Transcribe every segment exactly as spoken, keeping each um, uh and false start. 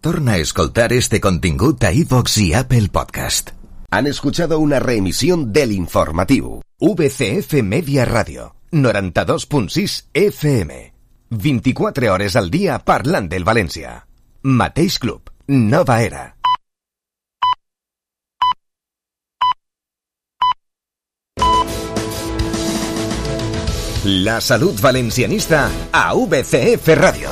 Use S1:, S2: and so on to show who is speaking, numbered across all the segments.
S1: Torna a escoltar este contingut a iVoox y Apple Podcast. Han escuchado una reemisión del informativo. V C F Media Radio, noranta-dos punt sis F M. vint-i-quatre hores al dia parlant del València. Mateix club, nova era. La salut valencianista a V C F Radio.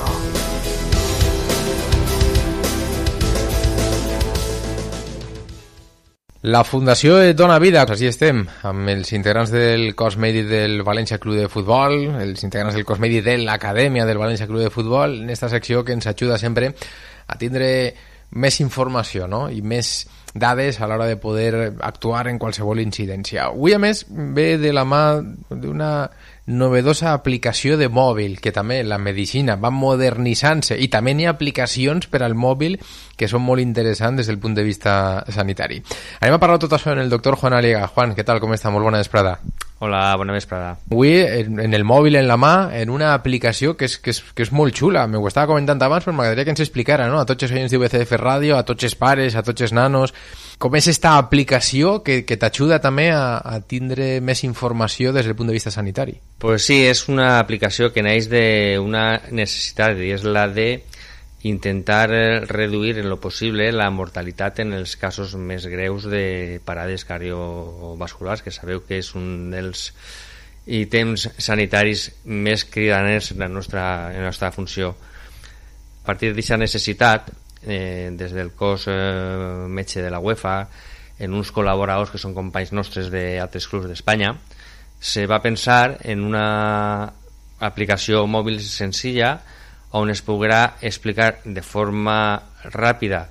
S2: La Fundació Dona Vida, així estem, amb els integrants del cos mèdic del València Club de Futbol, els integrants del cos mèdic de l'Acadèmia del València Club de Futbol, en aquesta secció que ens ajuda sempre a tindre més informació, no? I més dades a l'hora de poder actuar en qualsevol incidència. Avui, a més, ve de la mà d'una novedosa aplicació de mòbil, que també la medicina va modernitzant-se i també hi ha aplicacions per al mòbil que són molt interessants des del punt de vista sanitari. Anem a parlar tot això amb el doctor Juan Aliaga. Juan, què tal, com està? Molt bona vesprada.
S3: Hola, bona vesprada.
S2: Avui, en, en el mòbil, en la mà, en una aplicació que és, que és, que és molt xula. Me ho estava comentant abans, però m'agradaria que ens explicara, no? A tots els oients de V C F Ràdio, a tots els pares, a tots els nanos, com és esta aplicació que, que t'ajuda també a, a tindre més informació des del punt de vista sanitari.
S3: Pues sí, és una aplicació que neix d'una necessitat, i és la de intentar reduir en lo possible la mortalitat en els casos més greus de parades cardiovasculars, que sabeu que és un dels ítems sanitaris més cridaners en la nostra, en la nostra funció. A partir d'aquesta necessitat, eh, des del cos eh, metge de la UEFA, en uns col·laboradors que són companys nostres d'altres clubs d'Espanya, se va pensar en una aplicació mòbil senzilla on es podrà explicar de forma ràpida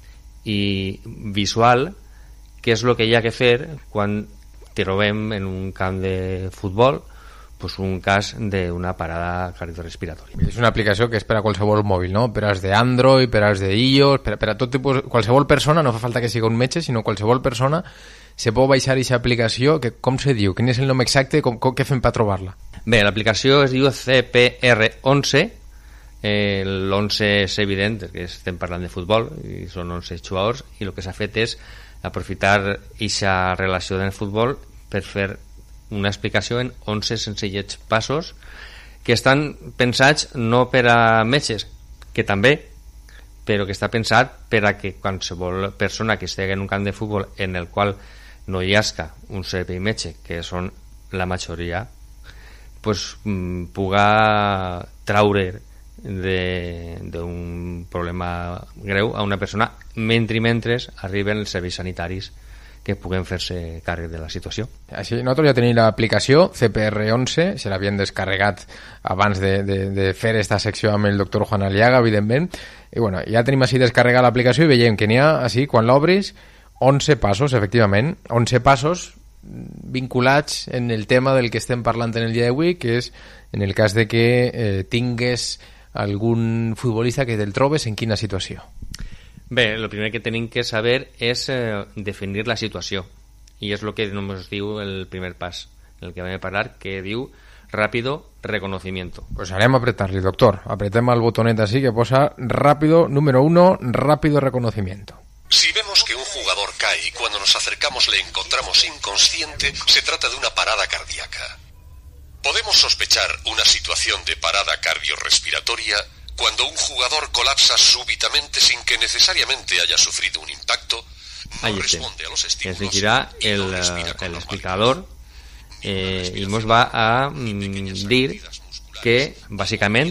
S3: i visual què és el que hi ha que fer quan trobem en un camp de futbol pues un cas d'una parada cardiorrespiratòria.
S2: És una aplicació que és per a qualsevol mòbil, no? Per als d'Android, per als d'iOS, per, per a tot tipus, qualsevol persona, no fa falta que sigui un metge, sinó qualsevol persona se pot baixar aquesta aplicació, que com se diu? Quin és el nom exacte? Com, com, què fem per trobar-la?
S3: Bé, l'aplicació es diu C P R onze. Eh, l'onze és evident que estem parlant de futbol i són onze jugadors, i el que s'ha fet és aprofitar aquesta relació del futbol per fer una explicació en onze senzillets passos que estan pensats no per a metges, que també, però que està pensat per a que qualsevol persona que estigui en un camp de futbol en el qual no hi hagi un servei metge, que són la majoria, pues, puga traure d'un problema greu a una persona mentre i mentre arriben els serveis sanitaris que puguen fer-se càrrec de la situació.
S2: Així, nosaltres ja tenim l'aplicació C P R onze, se l'havien descarregat abans de, de, de fer esta secció amb el doctor Juan Aliaga, evidentment, i bueno, ja tenim així descarregat l'aplicació i veiem que n'hi ha, així, quan l'obris, onze passos, efectivament, onze passos vinculats en el tema del que estem parlant en el dia d'avui, que és en el cas de que eh, tingues algun futbolista que te'l trobes en quina situació.
S3: Bé, el primer que tenim que saber és eh, definir la situació, i és el que ens diu el primer pas, el que vam a parlar, que diu rápido reconocimiento.
S2: Pues anem a apretar-li, doctor. Apretem el botonet así que posa rápido, número uno, rápido reconocimiento.
S4: Si vemos que un jugador cae y cuando nos acercamos le encontramos inconsciente, se trata de una parada cardíaca. Podemos sospechar una situación de parada cardiorrespiratoria cuando un jugador colapsa súbitamente sin que necesariamente haya sufrido un impacto, no
S3: Ahí
S4: responde a los estímulos,
S3: ens dirà el,
S4: no respira con
S3: el explicador eh, i ens va a mm, dir que bàsicament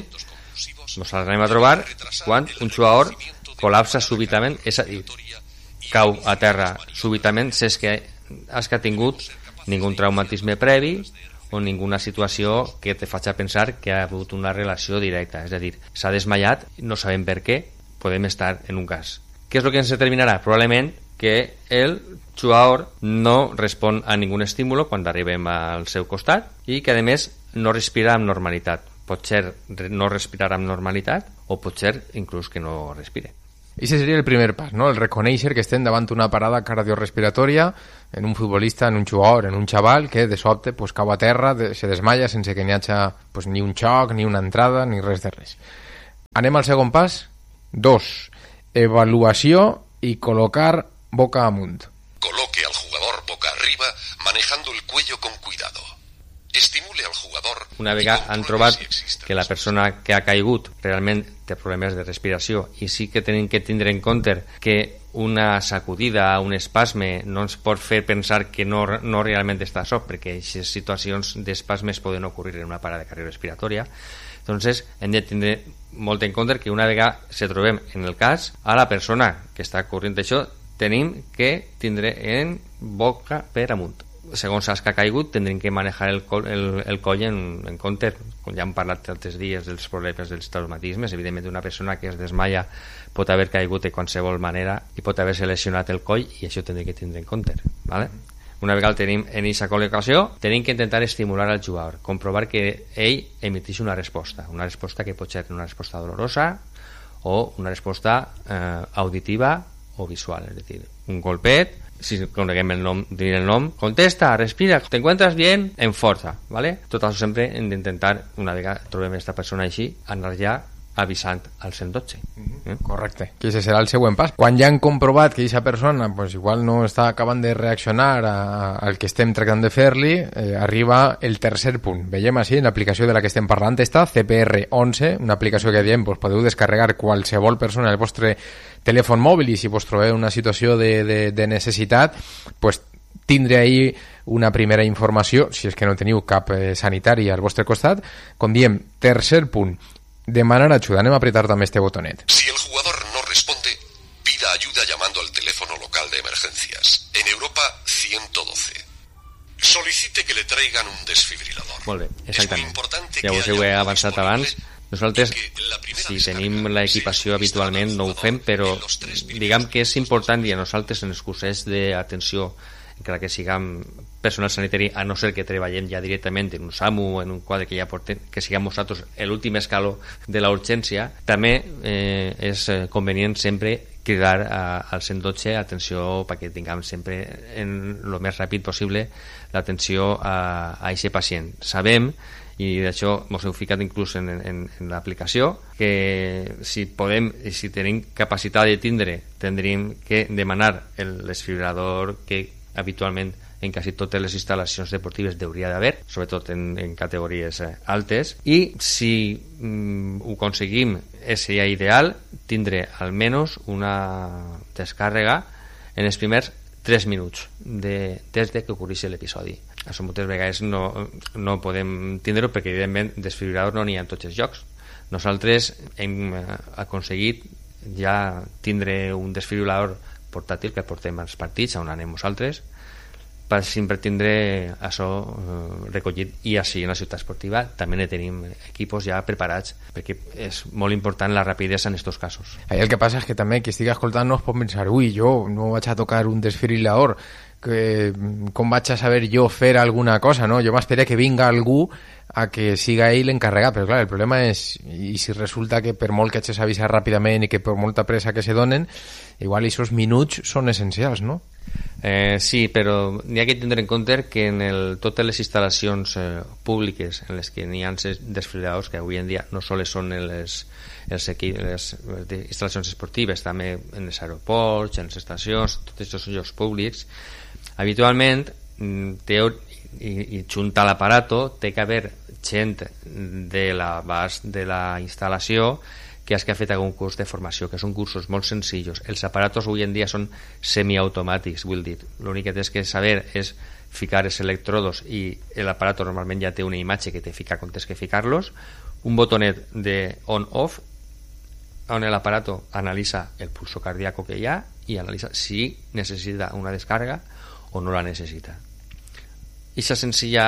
S3: ens anem a trobar quan un jugador col·lapsa súbitament, és a dir, cau a terra súbitament, si és que has que ha tingut ningun traumatisme previ o ninguna situació que te faci pensar que ha hagut una relació directa, és a dir, s'ha desmaiat, no sabem per què, podem estar en un cas. Què és el que ens determinarà? Probablement que el jugador no respon a ningun estímulo quan arribem al seu costat i que, a més, no respira amb normalitat. Pot ser no respirar amb normalitat o pot ser inclús que no respire.
S2: I ese seria el primer pas, no? El reconèixer que estem davant una parada cardiorrespiratòria en un futbolista, en un jugador, en un xaval que de sobte pues, cau a terra, de, se desmaia sense que n'hi hagi pues, ni un xoc, ni una entrada, ni res de res. Anem al segon pas. Dos. evaluació i col·locar boca amunt.
S4: Coloque al jugador boca arriba, manejando el cuello con cuidado. Estimule al jugador.
S3: Una vegada han trobat que la persona que ha caigut realment té problemes de respiració i sí que tenen que tindre en compte que una sacudida, un espasme no ens pot fer pensar que no, no realment està a soc, perquè aquestes situacions d'espasmes poden ocorrir en una parada cardiorrespiratòria. Entonces hem de tindre molt en compte que una vegada se trobem en el cas, a la persona que està corrent això tenim que tindre en boca per amunt. Segons saps que ha caigut, tindrem que manejar el, col, el, el coll en, en compte. Com ja hem parlat altres dies dels problemes dels traumatismes, evidentment una persona que es desmaia pot haver caigut de qualsevol manera i pot haver-se lesionat el coll i això tindrem que tindre en compte, ¿vale? Una vegada el tenim en aquesta col·locació, tenim que intentar estimular al jugador, comprovar que ell emiteix una resposta, una resposta que pot ser una resposta dolorosa o una resposta eh, auditiva o visual, és a dir, un golpet. Si coneguem el nom, dir el nom, contesta, respira, te encuentras bien, en força, ¿vale? Tot això sempre hem d'intentar, una vegada trobem aquesta persona així, anar ja avisant al cent dotze.
S2: Mm-hmm. Eh? Correcte, que ese serà el següent pas. Quan ja han comprovat que aquesta persona pues, igual no està acabant de reaccionar a, a, al que estem tractant de fer-li, eh, arriba el tercer punt. Veiem així en l'aplicació de la que estem parlant, esta C P R onze, una aplicació que diem pues, podeu descarregar qualsevol persona al vostre telèfon mòbil i si vos trobeu una situació de, de, de necessitat, pues, tindre ahí una primera informació, si és que no teniu cap eh, sanitari al vostre costat. Com diem, tercer punt, demanar ajuda. Anem a apretar també este botonet.
S4: Si el jugador no responde, pida ayuda llamando al teléfono local de emergencias. En Europa, ciento doce. Solicite que le traigan un desfibrilador.
S3: Molt bé, exactament.
S4: Es
S3: ja us heu avançat abans. Nosaltres, si tenim l'equipació habitualment, no ho fem, però diguem que és important i a nosaltres en els cursets d'atenció, encara que siguem personal sanitari, a no ser que treballem ja directament en un SAMU, en un quadre que ja portem, que siguem nosaltres l'últim escaló de la urgència, també eh, és convenient sempre cridar a, al cent dotze atenció perquè tinguem sempre en el més ràpid possible l'atenció a aquest pacient. Sabem, i d'això ens heu ficat inclús en, en, en l'aplicació, que si podem, si tenim capacitat de tindre, tindríem que demanar el desfibrilador que habitualment en quasi totes les instal·lacions deportives hauria d'haver, sobretot en, en categories altes, i si mm, ho aconseguim, seria ideal tindre almenys una descàrrega en els primers tres minuts de, des de que ocorreixi l'episodi. Això moltes vegades no, no podem tindre-ho perquè evidentment desfibrilador no n'hi ha en tots els llocs. Nosaltres hem aconseguit ja tindre un desfibrilador portàtil que portem als partits on anem nosaltres per sempre tindre això eh, recollit, i així en la ciutat esportiva també ne tenim equipos ja preparats perquè és molt important la rapidesa en aquests casos.
S2: Ahí el que passa és que també qui estigui escoltant no es pot pensar, ui, jo no vaig a tocar un desfibrilador, que, com vaig a saber jo fer alguna cosa, no? Jo m'esperé que vinga algú a que siga ell l'encarregat, però clar, el problema és, i si resulta que per molt que hagis avisat ràpidament i que per molta pressa que se donen, igual aquests minuts són essencials, no?
S3: Eh, sí, però n'hi ha que tindre en compte que en el, totes les instal·lacions eh, públiques en les que n'hi ha desfibriladors, que avui en dia no sols són les, els equip, les, les instal·lacions esportives, també en els aeroports, en les estacions, tots aquests llocs públics, habitualment té, i, i junt a l'aparato té que haver gent de l'abast de la instal·lació que has que ha fet algun curs de formació, que són cursos molt senzillos. Els aparatos avui en dia són semiautomàtics, vull dir, l'únic que tens que saber és ficar els electrodos i l'aparato normalment ja té una imatge que te fica com tens que ficar-los, un botonet de on-off on l'aparato analitza el pulso cardíaco que hi ha i analitza si necessita una descàrrega o no la necessita. Aquesta senzilla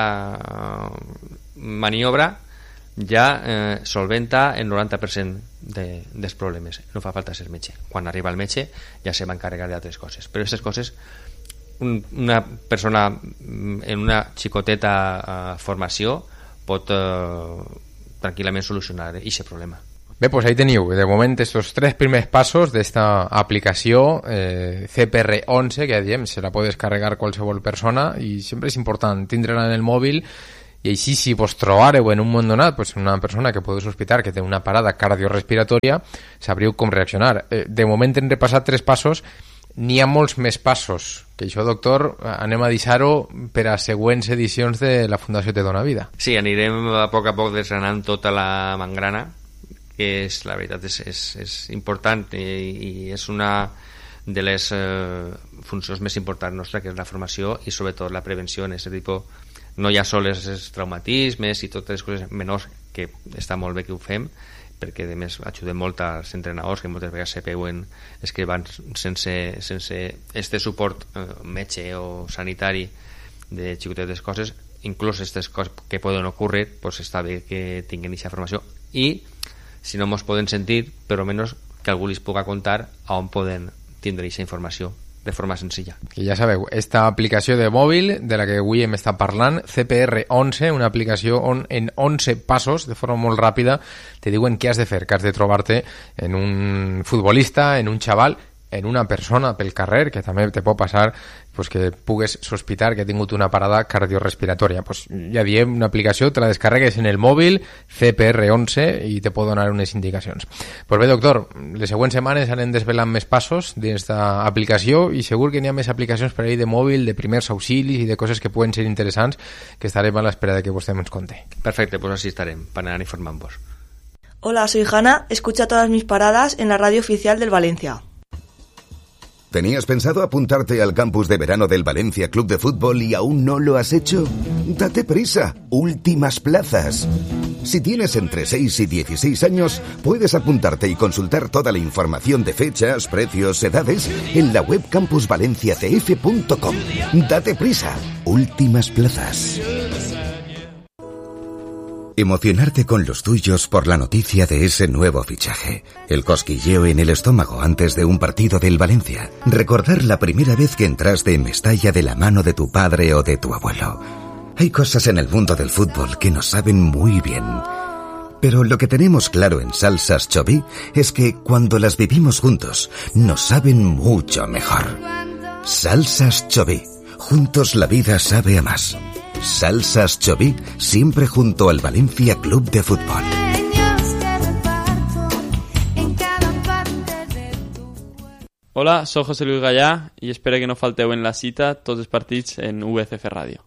S3: maniobra ja eh, solventa el noranta per cent de, dels problemes. No fa falta ser metge. Quan arriba el metge ja se va encarregar d'altres coses. Però aquestes coses un, una persona en una xicoteta eh, formació pot eh, tranquil·lament solucionar aquest problema.
S2: Bé, pues ahí teniu, de moment, estos tres primers passos d'esta aplicació eh, C P R onze, que diem, se la pot descarregar qualsevol persona i sempre és important tindre-la en el mòbil i així si vos trobareu en un moment donat pues, una persona que podeu sospitar que té una parada cardiorrespiratòria, sabríeu com reaccionar. Eh, de moment hem repassat tres passos, n'hi ha molts més passos, que això, doctor, anem a deixar-ho per a següents edicions de la Fundació Te Dona Vida.
S3: Sí, anirem a poc a poc desgranant tota la mangrana, que és, la veritat és, és, és important i, i és una de les eh, funcions més importants nostra, que és la formació i sobretot la prevenció en aquest tipus. No hi ha sols els traumatismes i totes les coses menors, que està molt bé que ho fem, perquè a més ajudem molt als entrenadors que moltes vegades sapeuen és que van sense, sense este suport eh, metge o sanitari de xicotetes coses, inclús aquestes coses que poden ocórrer, pues està bé que tinguin aquesta formació i si no mos poden sentir, per almenys que algú li puga contar a on poden tindre aquesta informació de forma senzilla.
S2: Que ja sabeu, esta aplicació de mòbil de la que avui hem estat parlant, C P R onze, una aplicació on en onze passos, de forma molt ràpida, te diuen què has de fer, que has de trobar-te en un futbolista, en un xaval, en una persona pel carrer, que també te pot passar pues, que pugues sospitar que ha tingut una parada cardiorrespiratòria. Pues, ja diem, una aplicació, te la descarregues en el mòbil, C P R onze, i te pot donar unes indicacions. Pues bé, doctor, les següents setmanes anem desvelant més passos d'esta aplicació i segur que n'hi ha més aplicacions per ahí de mòbil, de primers auxilis i de coses que poden ser interessants, que estarem a l'espera de que vostè ens conte.
S3: Perfecte, pues así estarem, para anar informant-vos.
S5: Hola, soy Hanna, escucha todas mis paradas en la radio oficial del Valencia.
S1: ¿Tenías pensado apuntarte al campus de verano del Valencia Club de Fútbol y aún no lo has hecho? Date prisa, últimas plazas. Si tienes entre seis y dieciséis años, puedes apuntarte y consultar toda la información de fechas, precios, edades en la web campus valencia c f punto com. Date prisa, últimas plazas. Emocionarte con los tuyos por la noticia de ese nuevo fichaje. El cosquilleo en el estómago antes de un partido del Valencia. Recordar la primera vez que entraste en Mestalla de la mano de tu padre o de tu abuelo. Hay cosas en el mundo del fútbol que nos saben muy bien. Pero lo que tenemos claro en Salsas Choví es que cuando las vivimos juntos, nos saben mucho mejor. Salsas Choví. Juntos la vida sabe a más. Salsas Choví, siempre junto al Valencia Club de Fútbol.
S6: Hola, soy José Luis Gallà i espero que no falteu en la cita tots els partits en U V C F Ràdio.